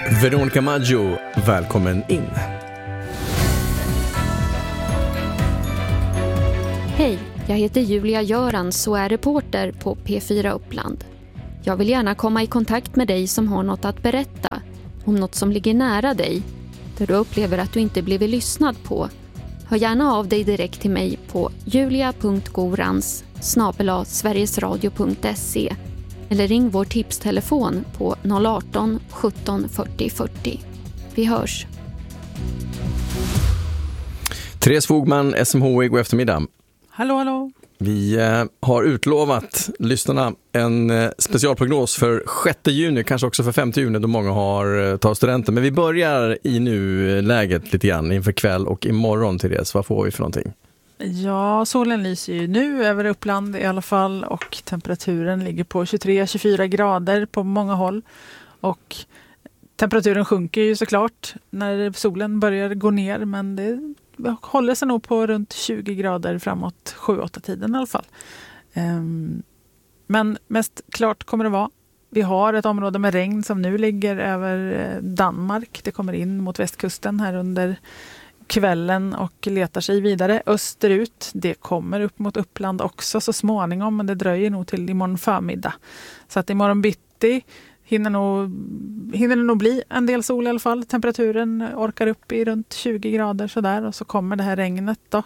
Veronica Maggio, välkommen in. Hej, jag heter Julia Görans och är reporter på P4 Uppland. Jag vill gärna komma i kontakt med dig som har något att berätta, om något som ligger nära dig, där du upplever att du inte blivit lyssnad på. Hör gärna av dig direkt till mig på julia.gorans@sverigesradio.se eller ring vår tipstelefon på 018 17 40 40. Vi hörs. Therese Fogman, SMHI, god eftermiddag. Hallå, hallå. Vi har utlovat lyssnarna en specialprognos för 6 juni, kanske också för 5 juni då många har tagit studenten. Men vi börjar i nuläget lite grann inför kväll och imorgon, Therese. Vad får vi för någonting? Ja, solen lyser ju nu över Uppland i alla fall och temperaturen ligger på 23-24 grader på många håll. Och temperaturen sjunker ju såklart när solen börjar gå ner, men det håller sig nog på runt 20 grader framåt 7-8 tiden i alla fall. Men mest klart kommer det vara. Vi har ett område med regn som nu ligger över Danmark. Det kommer in mot västkusten här under kvällen och letar sig vidare österut. Det kommer upp mot Uppland också så småningom, men det dröjer nog till imorgon förmiddag. Så att imorgon bitti hinner det nog bli en del sol i alla fall. Temperaturen orkar upp i runt 20 grader sådär, och så kommer det här regnet då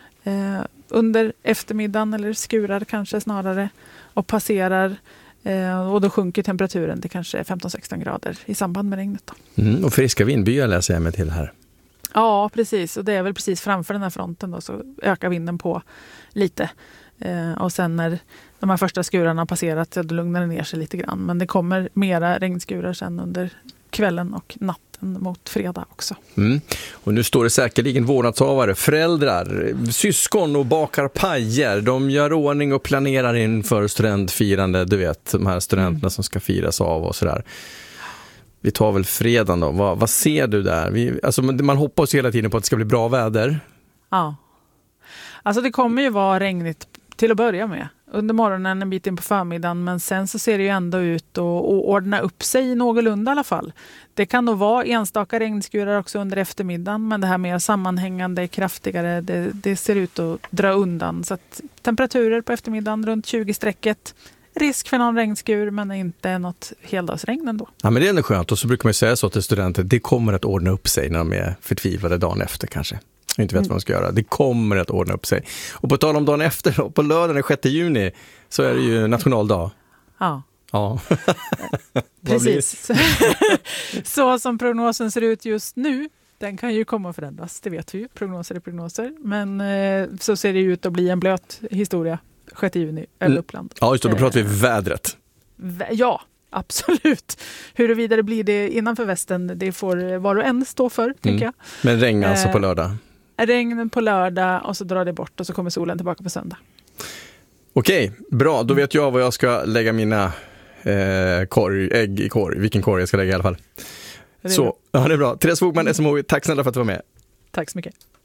under eftermiddagen, eller skurar kanske snarare, och passerar och då sjunker temperaturen till kanske 15-16 grader i samband med regnet då. Och friska vindbyar läser jag mig till här. Ja, precis. Och det är väl precis framför den här fronten då, så ökar vinden på lite. Och sen när de här första skurarna har passerat så lugnar det ner sig lite grann. Men det kommer mera regnskurar sen under kvällen och natten mot fredag också. Och nu står det säkerligen vårdnadshavare, föräldrar, syskon och bakar pajer. De gör ordning och planerar inför studentfirande. Du vet, de här studenterna som ska firas av och sådär. Vi tar väl fredagen då. Vad ser du där? Man hoppas hela tiden på att det ska bli bra väder. Ja. Alltså det kommer ju vara regnigt till att börja med. Under morgonen en bit in på förmiddagen, men sen så ser det ju ändå ut att ordna upp sig någorlunda i alla fall. Det kan nog vara enstaka regnskurar också under eftermiddagen, men det här mer sammanhängande, kraftigare, det ser ut att dra undan. Så att temperaturer på eftermiddagen runt 20-strecket. Risk för någon regnskur, men inte något heldagsregn ändå. Ja, men det är ändå skönt, och så brukar man säga så till studenter, det kommer att ordna upp sig när de är förtvivlade dagen efter kanske. Inte vet vad de ska göra. Det kommer att ordna upp sig. Och på tal om dagen efter då, på lördagen den 6 juni så är det ju nationaldag. Ja. Ja. Precis. Så som prognosen ser ut just nu, den kan ju komma att förändras, det vet vi ju. Prognoser är prognoser. Men så ser det ut att bli en blöt historia 6 juni över Uppland. Ja, just det. Då pratar vi vädret. Ja, absolut. Huruvida det blir det innanför västen, det får var och en stå för, tänker jag. Men regn alltså på lördag? Regn på lördag, och så drar det bort och så kommer solen tillbaka på söndag. Okej, bra. Då vet jag vad jag ska lägga mina ägg i korg. Vilken korg jag ska lägga i alla fall. Så, ja, det är bra. Therese Fogman, SMHI, tack snälla för att du var med. Tack så mycket.